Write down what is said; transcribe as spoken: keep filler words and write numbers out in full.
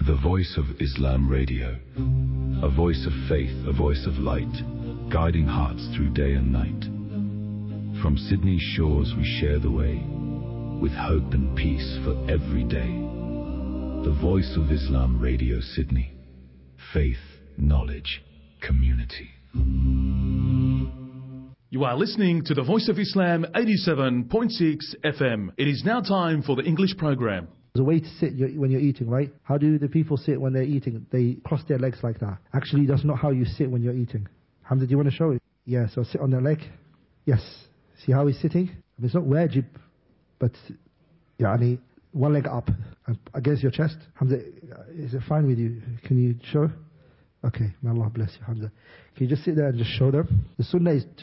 The Voice of Islam Radio. A voice of faith, a voice of light, guiding hearts through day and night. From Sydney's shores we share the way, with hope and peace for every day. The Voice of Islam Radio Sydney. Faith, knowledge, community. You are listening to the Voice of Islam eighty-seven point six F M. It is now time for the English program. There's a way to sit when you're eating, right? How do the people sit when they're eating? They cross their legs like that. Actually, that's not how you sit when you're eating. Hamza, do you want to show it? Yeah, so sit on their leg. Yes. See how he's sitting? It's not wajib, but yeah, I mean, one leg up against your chest. Hamza, is it fine with you? Can you show? Okay, may Allah bless you, Hamza. Can you just sit there and just show them? The sunnah is